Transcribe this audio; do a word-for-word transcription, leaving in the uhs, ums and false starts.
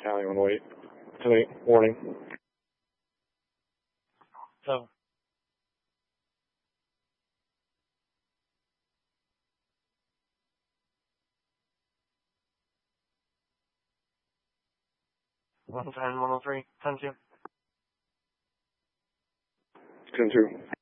Tally on wait. Tonight, warning. So. one ten, one oh three, ten two. ten two.